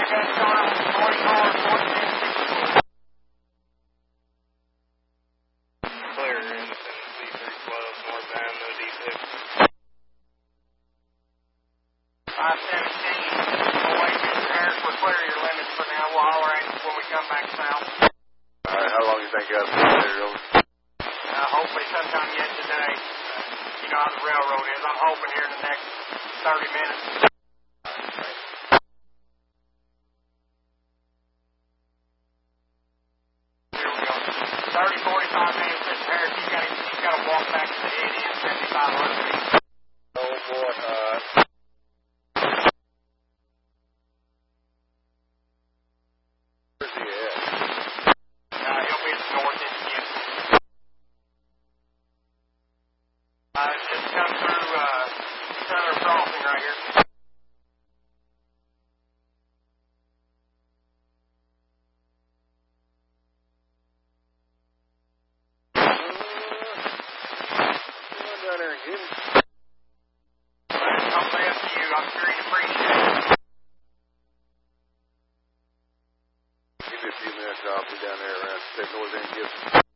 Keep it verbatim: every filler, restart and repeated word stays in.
five seventeen, away from your Harris, we're clear of your limits for now. We'll holler at you when we come back south. Alright, how long do you think you have to be there, over? Uh, hopefully sometime yet today. Uh, you know how the railroad is. I'm hoping here in the next thirty minutes. Here we go. thirty, forty-five minutes, Mister Harris. You got to you got to walk back to the eighty and seventy-five hundred. Oh boy, alright. Uh, just come through, uh, Southern Crossing right here. Come down there and get him. Well, it's totally up to you. I'm sure he'd appreciate it. Give me a few minutes, I'll be down there around, take north end, give